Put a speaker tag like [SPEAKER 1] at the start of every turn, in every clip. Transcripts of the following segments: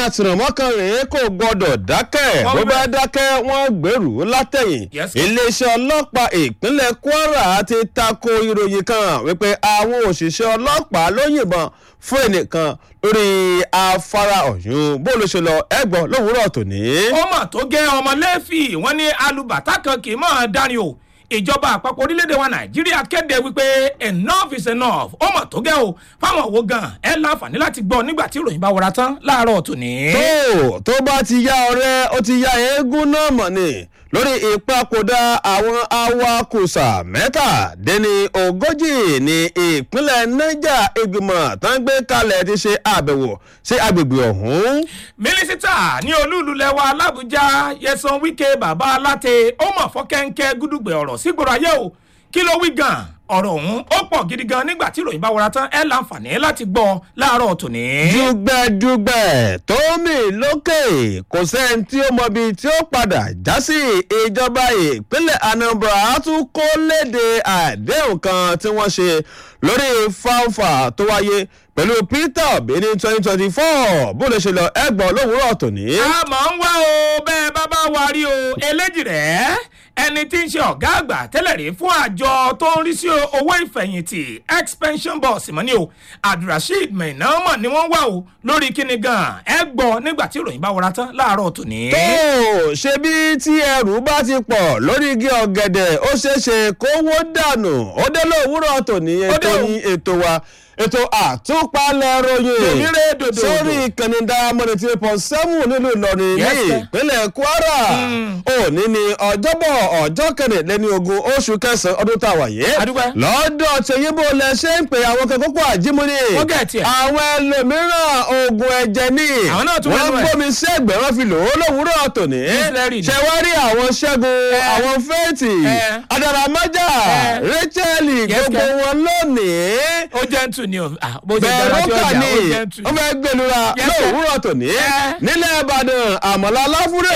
[SPEAKER 1] àtìrànmọ́kan rèé kò gbọ́dọ̀ dákẹ́ bó bá dákẹ́ wọ́n gbèrú látẹ̀yìn iléeṣẹ́ ọlọ́pàá ìpínlẹ̀ Kwara ti tako ìròyìn kan wípé àwọn òṣìṣẹ́ ọlọ́pàá ló yìnbọn fún ẹnìkan lórí afárá Ọ̀yún bó ló ṣe lọ ẹgbọ́n lówùúrọ̀ tòní.
[SPEAKER 2] ó mà tó gẹ́ ọmọ lẹ́fì wọ́n ní alùbàtà kan kì í mọ̀ dárin o ìjọba àpapọ̀ orílẹ̀-èdè wa Nàìjíríà kéde wípé enough is enough ó mà tó gẹ́ o fáwọn òwò gan ẹ láǹfààní láti gbọ́ nígbà tí ìròyìn bá wọra tán láàárọ̀ tòní.
[SPEAKER 1] tó bá ti yá ọ̀rẹ́ ó ti yá eégún náà mọ̀ ni lórí ìpapòdà àwọn awakùsà mẹ́tàdínlógójì ní ìpínlẹ̀ Niger ìgbìmọ̀ tó ń gbé kalẹ̀ ti ṣe àbẹ̀wò sí agbègbè ọ̀hún.
[SPEAKER 2] mínísítà ní olúùlú lẹwa l'Àbújá Nyesom Wike bàbá aláte ó mọ̀ fọ́kẹ́ńkẹ́ gúdúgbẹ̀ ọ̀rọ̀ sígboro ayé o kí ló wí gan-an ọ̀rọ̀ ọ̀hún ó pọ̀ gidi gan nígbà tí ìròyìn bá wọra tán ẹ láǹfààní láti gbọ́ láàárọ̀ tòní.
[SPEAKER 1] dùgbẹ̀dùgbẹ̀ tó mì lókè kò sẹ́ni tí ó mọ ibi tí ó padà já sí ìjọba ìpínlẹ̀ Anambra tún kó léde àdéhùn kan tí wọ́n ṣe lórí fáfà tó wáyé pẹ̀lú Peter Obi ní 2024 bó lè ṣe lọ ẹgbọ́n lówùúrọ̀ tòní.
[SPEAKER 2] a máa ń wá o bẹ́ẹ̀ bá bá wa rí o eléjì rẹ̀ ẹni tí ń ṣe ọ̀gá àgbà tẹ́lẹ̀ rí fún àjọ tó ń rí sí owó ìfẹ̀yìntì ex-pension boss mọ́ ni o Abdulrasheed Mainama ni wọ́n wà o lórí kíni gan ẹ gbọ́ nígbà tí ìròyìn bá wọra tán láàárọ̀ tòní.
[SPEAKER 1] tó ṣe bí tí ẹrù bá ti pọ̀ lórí igi ọ̀gẹ̀dẹ̀ ó ṣeéṣe kó wó dànù ó dé lówùúrọ̀ tòní ètò wa ètò àtúpalẹ̀ ròyìn sórí ìkànnì Diamond 8.7 nílùú Ìlọrin ní ìpínlẹ̀ Kwara òní ni ọjọ́bọ̀ ọjọ́ kẹrìnlélógún oṣù kẹsàn-án ọdún tá a wà yìí lọ́dọ̀ tẹ̀yìnbó lẹ ṣe ń pè àwọn kan kókó àjímúni àwọn ẹlòmíràn oògùn ẹ̀jẹ̀ ni wọ́n gbómi sí ẹgbẹ́ wọn fi lò ó lówùúrọ̀ tòní ṣẹwárí àwọn Ṣẹ́gun àwọn Fẹ́ẹ̀tì Adaramájà Rachel gbogbo wọn lónìí
[SPEAKER 2] ó jẹ́ ń tù ní o
[SPEAKER 1] bẹ̀rù kà ní ó fẹ́ gbẹlura lówùúrọ̀ tòní nílẹ̀ Ìbàdàn àmàlà aláfúrẹ́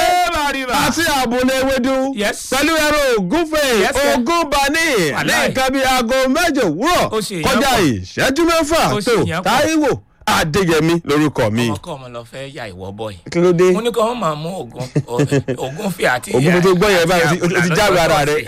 [SPEAKER 1] àti àbúlé ewédú pẹ̀lú ẹ̀rọ ògúnfẹ̀ ògúnbani ní nǹkan bíi aago 8 òwúrọ̀ kọjá ìṣẹ́jú 6 tó Táíwò Adéyẹmí lórúkọ mi.
[SPEAKER 2] ọkọ ọmọ lọ fẹ́ ya ìwọ bọ yìí.
[SPEAKER 1] kí ló dé.
[SPEAKER 2] mo ní kí wọn máa mú ògúnfẹ̀ àti.
[SPEAKER 1] ògúnfẹ̀ tó gbọ́ yẹn báyìí o ti jáwé ara rẹ.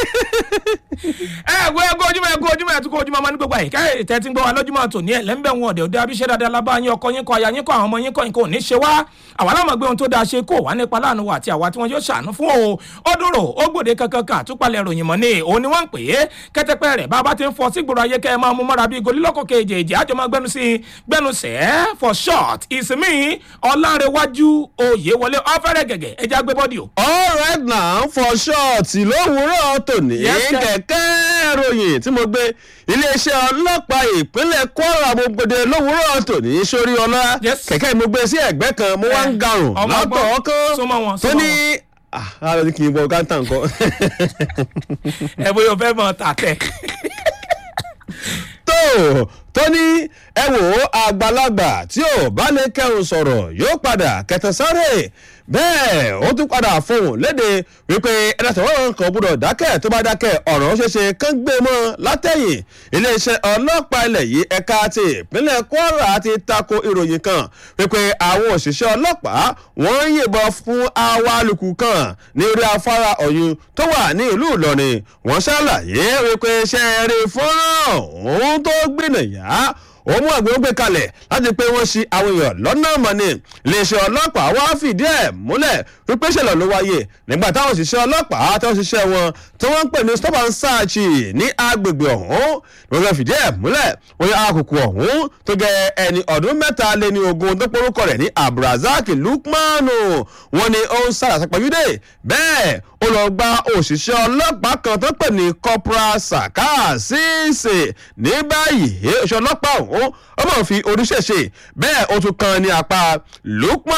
[SPEAKER 2] ẹgbẹ́ ojúmọ̀ ẹ̀túnkọ́ ojúmọ̀ ọmọ ní gbogbo àyíká tẹ́tí ń gbọ́ wa lójúmọ̀ tòní ẹ̀ lẹ́ńbẹ̀ wọn ọ̀dẹ̀ òde abiṣẹ́ dáadáa lábá yín ọkọ yín kọ aya yín kọ àwọn ọmọ yín kọ nǹkan ò ní ṣe wá àwa láwọn gbé ohun tó dáa ṣe kó wà nípa láàánú wa àti àwa tí wọn yóò ṣàánú fún o ó dúró ó gbòde kankan kan àtúpalẹ̀ ròyìn mọ́ ni òun ni wọ́n ń pè é kẹ́tẹ́pẹ́ rẹ̀ bá a bá ti ń fọ sí gbòòrò ayé kẹ́ ẹ máa mú mọ́ra bíi golílọ́kọ̀ kejì àjọ máa gbẹnusẹ̀ for short ìsinmi Ọlárẹ̀wájú Oyèwọlé ọ̀fẹ́rẹ́ gẹ̀gẹ̀ ẹja gbé bọ́dì o.
[SPEAKER 1] all right now for short lówùúrọ̀ tòní kẹ̀kẹ́ ròyìn tí mo gbé iléeṣẹ́ ọlọ́pàá ìpínlẹ̀ Kwara mo gbèdé lówùúrọ̀ tòní sórí ọlá kẹ̀kẹ́ mo gbé sí ẹ̀gbẹ́ kan mo wá ń garùn látọ̀ ọkàn tó ní ara ní kì í bọ gántà nǹkan.
[SPEAKER 2] ẹ bóyá o fẹ́ mọ tàtẹ́.
[SPEAKER 1] tó ní ẹ wò àgbàlagbà tí ò bá lè kẹrùn sọ̀rọ̀ yóò padà kẹtàn sáré bẹ́ẹ̀ ó tún padà fohùn léde wípé ẹ̀dàtọ̀wọ́n kan gbọ́dọ̀ dákẹ́ tó bá dákẹ́ ọ̀rọ̀ ṣeéṣe kán gbé mọ́ látẹ̀yìn iléeṣẹ́ ọlọ́pàá ilẹ̀ yìí ẹ̀ka ti ìpínlẹ̀ Kwara ti tako ìròyìn kan wípé àwọn òṣìṣẹ́ ọlọ́pàá wọ́n ń yìnbọn fún awalùkù kan ní orí afárá Ọ̀yún tó wà ní ìlú Ìlọrin wọ́n ṣàlàyé wípé ṣẹ́ẹ̀rì fọ́nrán òun tó gbìnàyà ó mú àgbẹ̀ gbé kalẹ̀ láti pé wọ́n ṣi àwọn èèyàn lọ́nà mọ́ni iléeṣẹ́ ọlọ́pàá wá fìdí ẹ̀ múlẹ̀ wípé ìṣẹ̀lẹ̀ ló wáyé nígbà táwọn òṣìṣẹ́ ọlọ́pàá tí wọ́n ṣiṣẹ́ wọn tí wọ́n ń pè ní stop and search ní agbègbè ọ̀hún wọ́n fẹ́ fìdí ẹ̀ múlẹ̀ wọ́n yá àkùkù ọ̀hún tó gẹ ẹni ọdún 23 tó porúkọ rẹ̀ ní Abdulrasaq Lukmanu wọ́n ní ó ń sàràsàpàjúdé bẹ́ẹ̀ ó lọ gba òṣìṣẹ́ ọlọ́pàá kan tó pè ní Corporal Saka Sise ní báyìí òṣìṣẹ́ ọlọ́pàá ọ̀hún ó máa fi oríṣẹ́ ṣe bẹ́ẹ̀ ó tún kan ní apá Lukman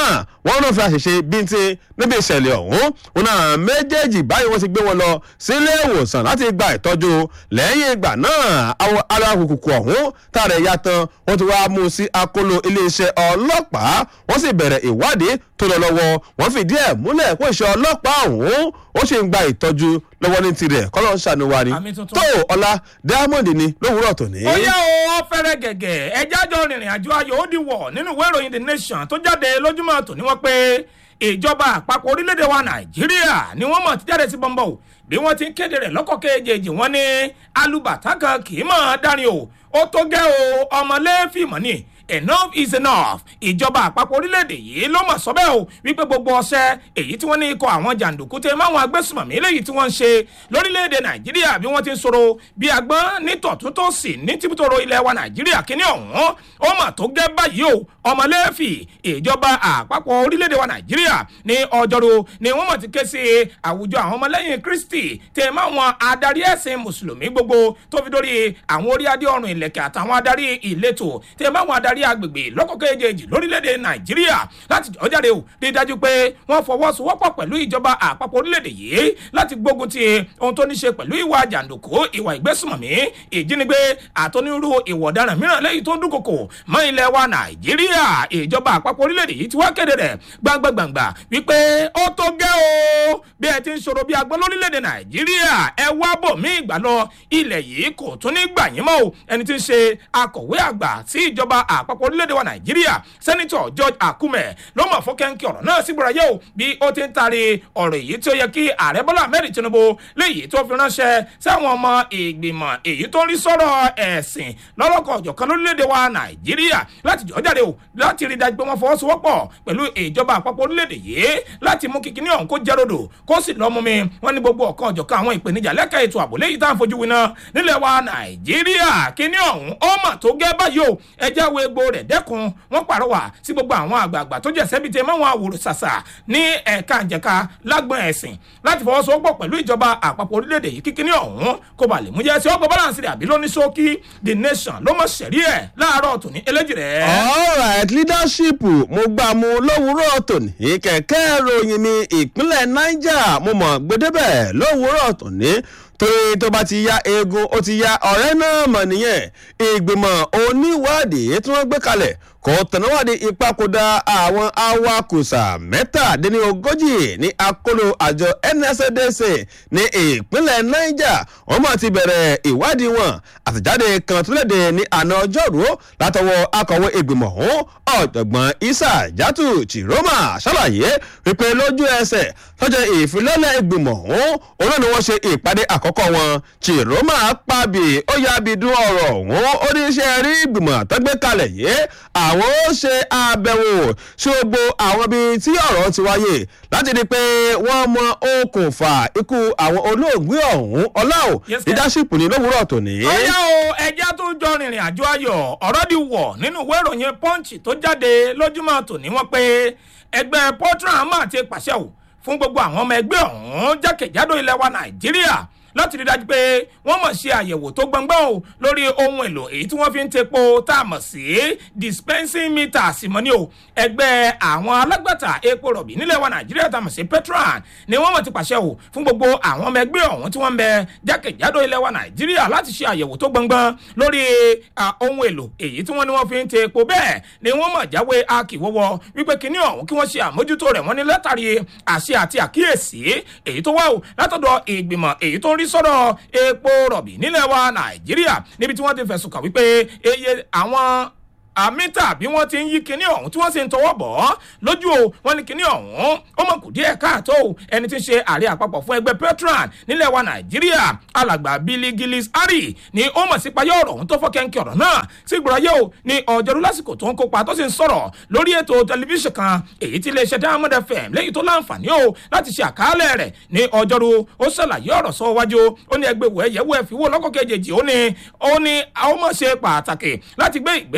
[SPEAKER 1] wọ́n náà fi àṣìṣe bíntín níbi ìṣẹ̀lẹ̀ ọ̀hún wọn náà méjèèjì báyìí wọ́n ti gbé wọn lọ sílé ìwòsàn láti gba ìtọ́jú lẹ́yìn ìgbà náà àwọn ará kùkùkù ọ̀hún tààrà ẹ̀yà tán wọ́n ti wá mú sí akóló iléeṣẹ́ ọlọ́pàá wọ́n sì bẹ̀rẹ̀ ìwádìí tó lọ lọ́wọ́ wọ́n fìdí ẹ̀ múlẹ̀ pé iṣẹ́ ọlọ́pàá ọ̀hún ó sì ń gba ìtọ́jú lọ́wọ́ ní tirẹ̀ kọ́lọ́ ń ṣàánúwá ni tó ọlá diamond ni lówùúrọ̀ tòní.
[SPEAKER 2] ó yẹ o fẹ́rẹ̀ gẹ̀gẹ̀ ẹjá jọ rìnrìn àjò ayò ó di wọ̀ nínú ìwé ìròyìn the nation tó jáde lójúmọ́ tòní wọ́n pé ìjọba àpapọ̀ orílẹ̀-èdè wa nàìjíríà ni wọ́n mọ̀ ti jáde sí bọ́ńbọ́ o bí wọ́n ti ń kéde rẹ̀ lọ́kọ̀ kejì wọ́n ní alùbàtà kan kì í mọ̀ dárin o ó tó gẹ́ o ọmọlẹ́fìmọ̀ ni enough is enough ìjọba àpapọ̀ orílẹ̀-èdè yìí ló mọ̀ sọ́bẹ̀ o wípé gbogbo ọṣẹ́ èyí tí wọ́n ní ikọ̀ àwọn jàǹdùkú tẹ máwọn agbésùmọ̀mí léyìí tí wọ́n ń ṣe lórílẹ̀-èdè nàìjíríà bí wọ́n ti ń sọ̀rọ̀ bí agbọ́n ní tọ̀túntòsì ní tìbútòrò ilẹ̀ wa nàìjíríà kíní ọ̀hún ó mà tó gẹ́ báyìí o ọmọlẹ́fì ìjọba àpapọ̀ orílẹ̀-èdè wa nàìjíríà ní ọjọ́rú ni wọ́n mọ̀ ti ké sí àwùjọ àwọn ọmọlẹ́yìn kristi tẹ máwọn adarí ẹ̀sìn mùsùlùmí gbogbo tó fi dórí àwọn orí adé ọrùn ìlẹ̀kẹ̀ àtàwọn adarí ìletò tẹ máwọn adarí agbègbè lọ́kọ̀ọ́kọ́ èjèèjì lórílẹ̀‐èdè nàìjíríà láti jọjáde o rí dájú pé wọ́n fọwọ́sowọ́pọ̀ pẹ̀lú ìjọba àpapọ̀ orílẹ̀‐èdè yìí láti gbógun ti ohun tó ní ṣe pẹ̀lú ìwà jàǹdùkú ìwà ìgbésùmọ̀mí ìjínigbé àtọ́nírú ìwà ọ̀daràn mìíràn lẹ́yìn tó ń dúnkòkò mọ́ ilẹ̀ wa nàìjíríà ìjọba àpapọ̀ orílẹ̀‐èdè yìí ti wá kéde rẹ̀ gbangba wípé ó tó gẹ́ o bí ẹ ti ń ṣòro bí agbọ́n lórílẹ̀‐èdè nàìjíríà ẹ wá bò mí ìgbà lọ ilẹ̀ yìí kò tún ní gbà yín mọ́ o ẹni tí ń ṣe akọ̀wé àgbà sí ìjọba àpapọ̀ orílẹ̀-èdè wa nàìjíríà sẹ́nitọ̀ george akume ló mọ̀ fún kẹ́ńkì ọ̀rọ̀ náà sí gbọ́dọ̀ yẹ́ o bí ó ti ń taari ọ̀rọ̀ èyí tí ó yẹ kí ààrẹ bọ́lá ahmed tinubu léyìí tó fi ránṣẹ́ sáwọn ọmọ ìgbìmọ̀ èyí tó ń rí sọ́rọ̀ ẹ̀sìn lọ́lọ́kọ̀ ọ̀jọ̀kan lórílẹ̀-èdè wa nàìjíríà láti jọ́ jáde o láti rí dájú pé wọ́n fọwọ́sowọ́pọ̀ pẹ̀lú ìjọba àpapọ̀ orílẹ̀-èdè yìí láti mú kíkiní ọ̀hún kó jẹ́ rodò kó sì lọ́mú mi wọ́n ní gbogbo ọ̀kan ọ̀jọ̀kan àwọn ìpèníjà lẹ́ka ètò ààbò léyìí tá à ń fojú winá nílẹ̀ wa nàìjíríà kíní ọ̀hún ó mà tó gẹ́ báyìí o ẹjẹ́ wo egbò rẹ̀ dẹ́kun wọ́n pàrọwà sí gbogbo àwọn àgbààgbà tó jẹ́ sẹ́bi tẹ máwọn àwòrò ṣàṣà ní ẹ̀ka ìjẹ̀ka lágbọ̀n ẹ̀sìn láti fọwọ́sowọ́pọ̀ pẹ̀lú ìjọba àpapọ̀ orílẹ̀-èdè yìí kíkíní ọ̀hún kó ba lè mú jẹ́ sí ọgbọ̀n balance rẹ̀ àbí lóní ṣókí the nation ló mọ̀ sẹ̀rí ẹ̀ láàárọ̀ tòní eléjì rẹ̀.
[SPEAKER 1] alright leadership mo gbà mú lówùúrọ̀ tòní kẹ̀kẹ́ ròyìn ní ìpínlẹ̀ niger mo mọ̀ gbẹdẹ́bẹ̀ lówùúrọ̀ tòní torí tó bá ti ya eegun ó ti ya ọ̀rẹ́ náà mọ̀ nìyẹn ìgbìmọ̀ oníwádìí tí wọ́n gbé kalẹ̀ kò tẹ̀náwádìí ìpapòdà àwọn awakùsà mẹ́tàdínlógójì ní akóló àjọ nsdc ní ìpínlẹ̀ niger wọ́n máa ti bẹ̀rẹ̀ ìwádìí wọn àtẹ̀jáde kan tó léde ní àná ọjọ́rú látọwọ́ akọ̀wé ìgbìmọ̀ ọ̀hún ọ̀jọ̀gbọ́n isa jatu chiroma ṣàlàyé wípé lójú ẹsẹ̀ tọ́jú ìfilọ́lẹ̀ ìgbìmọ̀ ọ̀hún òun náà ni wọ́n ṣe ìpàdé àkọ́kọ́ wọn chiroma pàbí ó yábi dún ọ̀rọ̀ ọ̀hún ó ní iṣẹ́ rí ìgbìmọ̀ tó gbé kalẹ̀ yìí àwọn ó ṣe àbẹ̀wò sí gbogbo àwọn ibi tí ọ̀rọ̀ ti wáyé láti di pé wọ́n mọ okùnfà ikú àwọn olóògbé ọ̀hún ọláò leadership ní lówùúrọ̀ tòní.
[SPEAKER 2] ọ̀yá o ẹja tó jọ rìnrìn àjò ayọ̀ ọ̀rọ̀ di wọ̀ nínú ìwé ìròyìn punch tó jáde lójúmọ́ tòní wọ́n pé ẹgbẹ́ portran máa ti pàṣẹ o fún gbogbo àwọn ọmọ ẹgbẹ́ ọ̀hún jákèjádò ilẹ̀ wa nàìjíríà láti rí dájú pé wọ́n mọ̀ ṣe àyẹ̀wò tó gbọ̀ngbọ̀n o lórí ohun èlò èyí tí wọ́n fi ń tepo tá a mọ̀ sí dispensing meters mọ́ ni o ẹgbẹ́ àwọn alágbàtà epo rọ̀bì nílẹ̀ wa nàìjíríà tá a mọ̀ sí petran ni wọ́n mọ̀ ti pàṣẹ o fún gbogbo àwọn ọmọ ẹgbẹ́ ọ̀hún tí wọ́n ń bẹ jákèjádò ilẹ̀ wa nàìjíríà láti ṣe àyẹ̀wò tó gbọ̀ngbọ̀n lórí ohun èlò èyí tí wọ́n ní wọ́n fi ń tepo bẹ́ẹ̀ ni wọ́n mọ̀ jáwé akíwọ́wọ́ wípé kíní ọ̀hún kí wọ́n ṣe àmójútó rẹ̀ wọ́n ní látàrí àṣẹ àti àkíyèsí èyí tó wá o látọ̀dọ̀ ìgbìmọ̀ èyí tó ń rí sọ̀rọ̀ epo rọ̀bì nílẹ̀ wa nàìjíríà níbi tí wọ́n ti fẹ̀sùn kàn wípé eye àwọn àmítà bí wọ́n ti ń yí kinní ọ̀hún tí wọ́n sì ń tọwọ́ bọ̀ ọ́ lójú o wọ́n ní kinní ọ̀hún ó mọ̀ kù díẹ̀ káàtó o ẹni tí ń ṣe ààrẹ àpapọ̀ fún ẹgbẹ́ petran nílẹ̀ wa nàìjíríà alàgbà billy gillis harry ni ó mọ̀ sí payọ́ ọ̀rọ̀ ọ̀hún tó fọ́ kẹ́ńkì ọ̀rọ̀ náà sí gbọ́dọ̀ o ní ọjọ́rú lásìkò tó ń kópa tó sì ń sọ̀rọ̀ lórí ètò tẹlifíṣàn kan èyí tí iléeṣẹ́ diamond fm lẹ́yìn tó láǹfààní o láti ṣe àkàálẹ̀ rẹ̀ ní ọjọ́rú ó ṣàlàyé ọ̀rọ̀ sọ wájú ó ní ẹgbẹ́ wẹ̀ yẹ̀wò ẹ̀fíwò lọ́kọ̀ kejì ó ní àwọn mọ̀ ṣe pàtàkì láti gbé ìgbésí ọ̀hún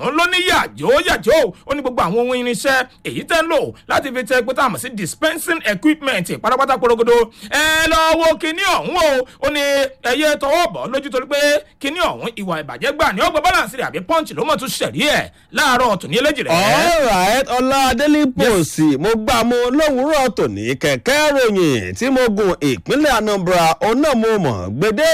[SPEAKER 2] òun ló ní yàjó ó ní gbogbo àwọn ohun irinṣẹ́ èyí tẹ́ ń lò láti fi tẹ pété àmọ̀ sí dispensing equipment pátápátá porogodo ẹ lọ wo kinní ọ̀hún ó ní ẹyẹ tọwọ́ bọ̀ lójú torí pé kinní ọ̀hún ìwà ìbàjẹ́ gbà ní ọgbà balance rẹ̀ àbí punch ló mọ̀ tún ṣẹ̀rí ẹ̀ láàárọ̀ tòní eléjì rẹ̀.
[SPEAKER 1] alright ọlá Daily Post mo gbà mo lówùúrọ̀ tòní kẹ̀kẹ́ ròyìn tí mo gun ìpínlẹ̀ Anambra ọ̀nà mo mọ̀ gbédè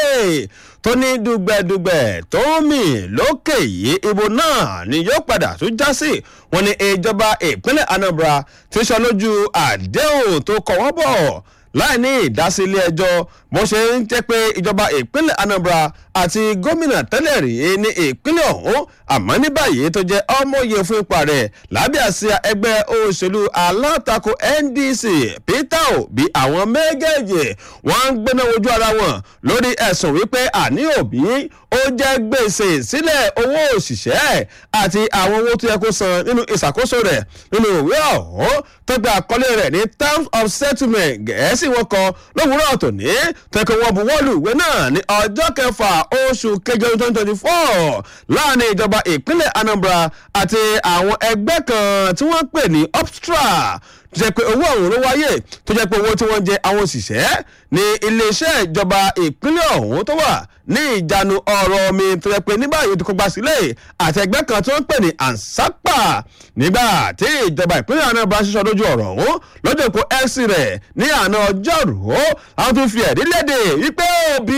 [SPEAKER 1] tó ní dùgbẹ̀dùgbẹ̀ tó ń mì lókè yìí ibo náà ni yóò padà tún já sí wọn ní ìjọba ìpínlẹ̀ Anambra ti sọ lójú àdéhùn tó kọwọ́ bọ̀ láì ní ìdásílẹ̀ ẹjọ́ bó ṣe ń jẹ́ pé ìjọba ìpínlẹ̀ Anambra àti gómìnà tẹ́lẹ̀ rí ní ìpínlẹ̀ ọ̀hún àmọ́ ní báyìí tó jẹ́ ọmọye fún ipa rẹ̀ lábẹ́ àsíá ẹgbẹ́ òṣèlú alátakò NDC Peter Obi àwọn méjèèjì wọ́n ń gbéná wojú ara wọn lórí ẹ̀sùn wípé àní Obi ó jẹ́ gbèsè sílẹ̀ owó òṣìṣẹ́ àti àwọn owó tó yẹ kó san nínú ìṣàkóso rẹ̀ nínú ìwé ọ̀hún tó gba àkọlé rẹ̀ ní terms of settlement gẹ̀ẹ́sì wọn kọ lówùúrọ̀ tòní tẹ́kọ̀ wọn buwọ́lù ìwé náà ní ọjọ́ kẹfà oṣù kẹjọ 2024 láàrin ìjọba ìpínlẹ̀ Anambra àti àwọn ẹgbẹ́ kan tí wọ́n pè ní Upstra tó jẹ́ pé owó ọ̀hún ló wáyé tó jẹ́ pé owó tí wọ́n jẹ àwọn òṣìṣẹ́ ní iléeṣẹ́ ìjọba ìpínlẹ̀ ọ̀hún tó wà ní ìjánu ọ̀rọ̀ omi tó jẹ́ pé ní báyìí tó kọgbà sílẹ̀ àti ẹgbẹ́ kan tí wọ́n pè ní ANSAPA nígbà tí ìjọba ìpínlẹ̀ Anambra ṣiṣọ́ lójú ọ̀rọ̀ ọ̀hún lọ́jọ́ ìkó x rẹ̀ ní àná ọjọ́rú àwọn tó fi ẹ̀rí léde wípé Obi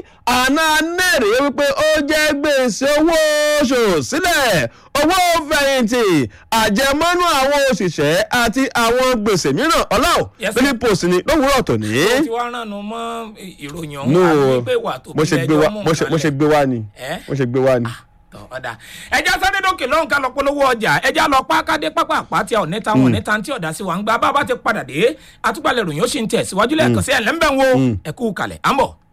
[SPEAKER 1] àná anẹ́rìí wípé ó jẹ́ gbèsè owó oṣù sílẹ̀ owó fẹ̀yìntì àjẹmọ́nú àwọn òṣìṣẹ́ àti àwọn gbèsè mìíràn ọláò Daily Post ni lówùúrọ̀ tòní.
[SPEAKER 2] ó ti wá ránu mọ́ ìròyìn ọ̀hún àti pé wà tó bí ẹjọ́ mú
[SPEAKER 1] mo ṣe gbé wá ni mo ṣe gbé wá ni.
[SPEAKER 2] ọ̀dà ẹja sáré dókè lọ́hùn ká lọ polówó ọjà ẹja lọ pákádé pápá àpáti àwọn ọ̀nẹ́ta wọn ọ̀nẹ́ta tí ọ̀dà sí wa ń gba bá a bá ti padà dé àtúgbàlẹ̀ ròyìn ó sì ń tẹ̀ síwájú lẹ́ẹ̀kan sí ẹ̀lẹ́mbẹ̀ ń wo ẹ̀kú kalẹ̀ à ń bọ̀.